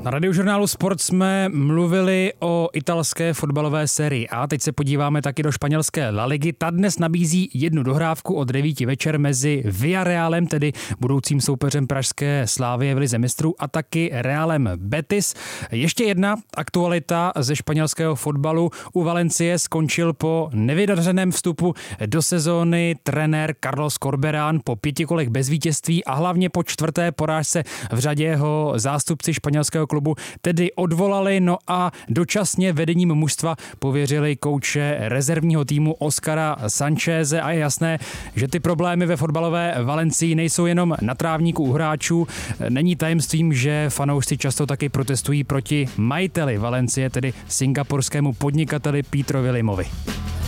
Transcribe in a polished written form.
Na Radiožurnálu Sport jsme mluvili o italské fotbalové sérii A. Teď se podíváme taky do španělské La Ligy. Ta dnes nabízí jednu dohrávku od 9 večer mezi Villarrealem, tedy budoucím soupeřem pražské Slavie v lize mistrů, a taky Realem Betis. Ještě jedna aktualita ze španělského fotbalu. U Valencie skončil po nevydařeném vstupu do sezóny trenér Carlos Corberán po 5 kolech bez vítězství a hlavně po 4. porážce v řadě. Jeho zástupci španělského klubu tedy odvolali, no a dočasně vedením mužstva pověřili kouče rezervního týmu Oscara Sancheze a je jasné, že ty problémy ve fotbalové Valencii nejsou jenom na trávníku u hráčů. Není tajemstvím, že fanoušci často taky protestují proti majiteli Valencie, tedy singapurskému podnikateli Petrovi Limovi.